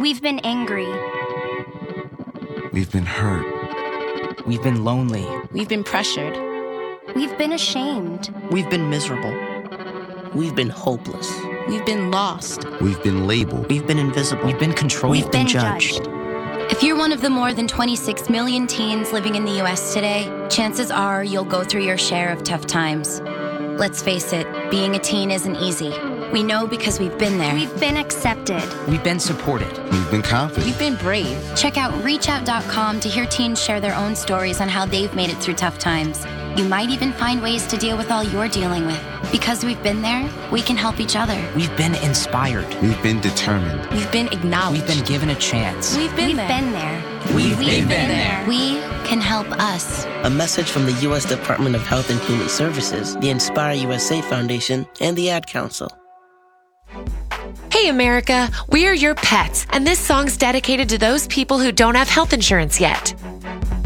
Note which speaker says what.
Speaker 1: We've been angry.
Speaker 2: We've been hurt.
Speaker 3: We've been lonely.
Speaker 4: We've been pressured.
Speaker 1: We've been ashamed.
Speaker 5: We've been miserable.
Speaker 6: We've been hopeless.
Speaker 4: We've been lost.
Speaker 2: We've been labeled.
Speaker 5: We've been invisible.
Speaker 3: We've been controlled.
Speaker 1: We've been judged.
Speaker 7: If you're one of the more than 26 million teens living in the US today, chances are you'll go through your share of tough times. Let's face it, being a teen isn't easy. We know because we've been there.
Speaker 1: We've been accepted.
Speaker 3: We've been supported.
Speaker 2: We've been confident.
Speaker 4: We've been brave.
Speaker 7: Check out reachout.com to hear teens share their own stories on how they've made it through tough times. You might even find ways to deal with all you're dealing with. Because we've been there, we can help each other.
Speaker 3: We've been inspired.
Speaker 2: We've been determined.
Speaker 4: We've been acknowledged.
Speaker 3: We've been given a chance.
Speaker 4: We've been there.
Speaker 7: We've been there. We can help us.
Speaker 6: A message from the U.S. Department of Health and Human Services, the Inspire USA Foundation, and the Ad Council.
Speaker 8: Hey America, we are your pets, and this song's dedicated to those people who don't have health insurance yet.